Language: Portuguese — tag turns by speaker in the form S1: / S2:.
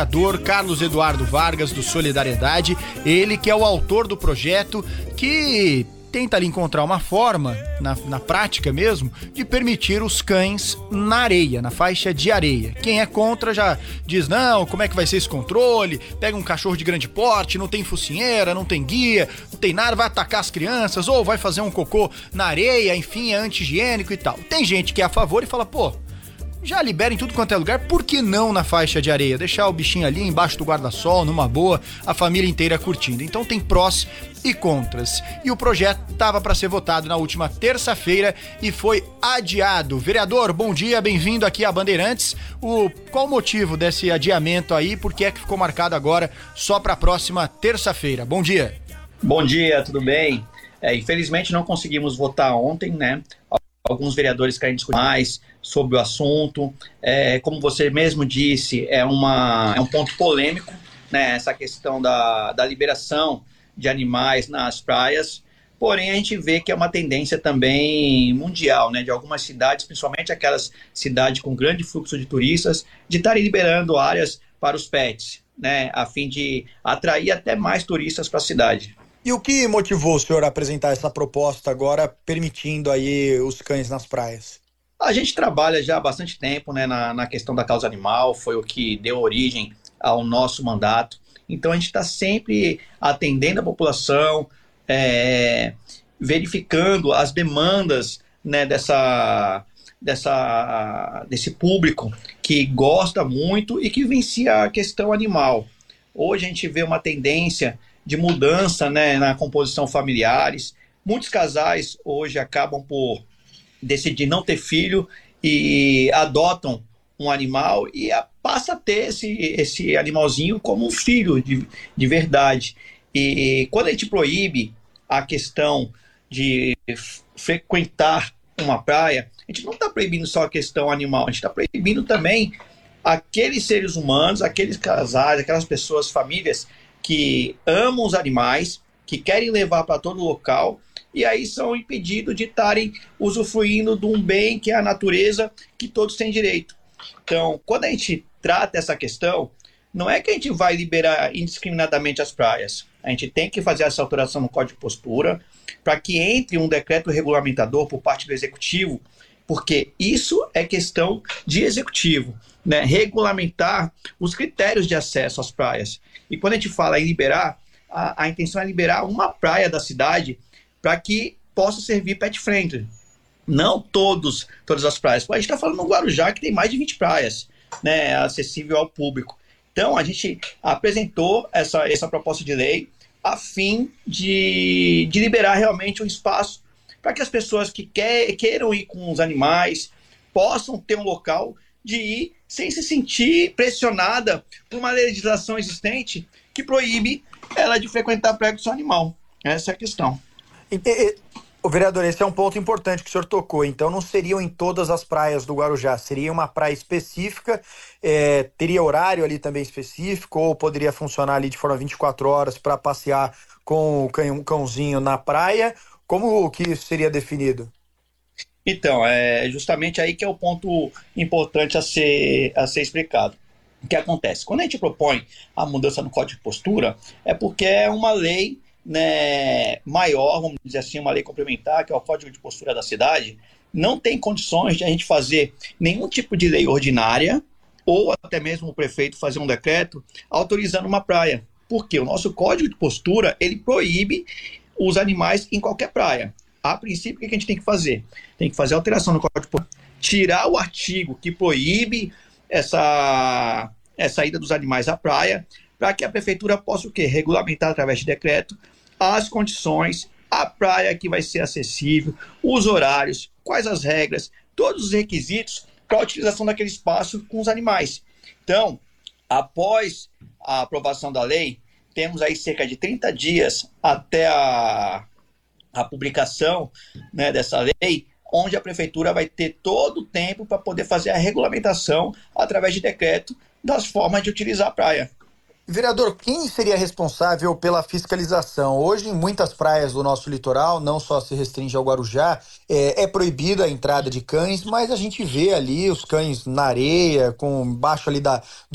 S1: Carlos Eduardo Vargas, do Solidariedade, ele que é o autor do projeto que tenta ali encontrar uma forma, na prática mesmo, de permitir os cães na areia, na faixa de areia. Quem é contra já diz, não, como é que vai ser esse controle? Pega um cachorro de grande porte, não tem focinheira, não tem guia, não tem nada, vai atacar as crianças, ou vai fazer um cocô na areia, enfim, é anti-higiênico e tal. Tem gente que é a favor e fala, pô, já libera em tudo quanto é lugar, por que não na faixa de areia? Deixar o bichinho ali embaixo do guarda-sol, numa boa, a família inteira curtindo. Então tem prós e contras. E o projeto estava para ser votado na última terça-feira e foi adiado. Vereador, bom dia, bem-vindo aqui a Bandeirantes. Qual o motivo desse adiamento aí? Por que é que ficou marcado agora só para a próxima terça-feira? Bom dia.
S2: Bom dia, tudo bem? Infelizmente não conseguimos votar ontem, né? Alguns vereadores querem discutir mais sobre o assunto. Como você mesmo disse, é um ponto polêmico, né, essa questão da liberação de animais nas praias. Porém, a gente vê que é uma tendência também mundial, né, de algumas cidades, principalmente aquelas cidades com grande fluxo de turistas, de estarem liberando áreas para os pets, né, a fim de atrair até mais turistas para a cidade.
S1: E o que motivou o senhor a apresentar essa proposta agora, permitindo aí os cães nas praias?
S2: A gente trabalha já há bastante tempo, né, na questão da causa animal, foi o que deu origem ao nosso mandato. Então a gente está sempre atendendo a população, verificando as demandas, né, desse público que gosta muito e que vivencia a questão animal. Hoje a gente vê uma tendência de mudança, né, na composição familiares. Muitos casais hoje acabam por decidir não ter filho e adotam um animal e passa a ter esse animalzinho como um filho de verdade. E quando a gente proíbe a questão de frequentar uma praia, a gente não está proibindo só a questão animal, a gente está proibindo também aqueles seres humanos, aqueles casais, aquelas pessoas, famílias que amam os animais, que querem levar para todo local, e aí são impedidos de estarem usufruindo de um bem que é a natureza, que todos têm direito. Então, quando a gente trata essa questão, não é que a gente vai liberar indiscriminadamente as praias. A gente tem que fazer essa alteração no Código de Postura para que entre um decreto regulamentador por parte do Executivo, porque isso é questão de Executivo, né? Regulamentar os critérios de acesso às praias. E quando a gente fala em liberar, a intenção é liberar uma praia da cidade para que possa servir pet friendly. Não todas as praias. A gente está falando no Guarujá, que tem mais de 20 praias, né, acessível ao público. Então, a gente apresentou essa proposta de lei a fim de liberar realmente um espaço para que as pessoas que queiram ir com os animais possam ter um local de ir sem se sentir pressionada por uma legislação existente que proíbe ela de frequentar a praia com o seu animal. Essa é a questão.
S1: O vereador, esse é um ponto importante que o senhor tocou. Então não seriam em todas as praias do Guarujá, seria uma praia específica, teria horário ali também específico, ou poderia funcionar ali de forma 24 horas para passear com o cãozinho na praia? Como que isso seria definido?
S2: Então, é justamente aí que é o ponto importante a ser explicado. O que acontece? Quando a gente propõe a mudança no Código de Postura, é porque é uma lei, né, maior, vamos dizer assim, uma lei complementar, que é o Código de Postura da cidade. Não tem condições de a gente fazer nenhum tipo de lei ordinária, ou até mesmo o prefeito fazer um decreto autorizando uma praia. Porque o nosso Código de Postura, ele proíbe os animais em qualquer praia. A princípio, o que a gente tem que fazer? Tem que fazer alteração no Código de Postura, tirar o artigo que proíbe essa ida dos animais à praia, para que a prefeitura possa o quê? Regulamentar através de decreto as condições, a praia que vai ser acessível, os horários, quais as regras, todos os requisitos para a utilização daquele espaço com os animais. Então, após a aprovação da lei, temos aí cerca de 30 dias até a publicação, né, dessa lei, onde a prefeitura vai ter todo o tempo para poder fazer a regulamentação através de decreto das formas de utilizar a praia.
S1: Vereador, quem seria responsável pela fiscalização? Hoje, em muitas praias do nosso litoral, não só se restringe ao Guarujá, é proibida a entrada de cães, mas a gente vê ali os cães na areia, com baixo ali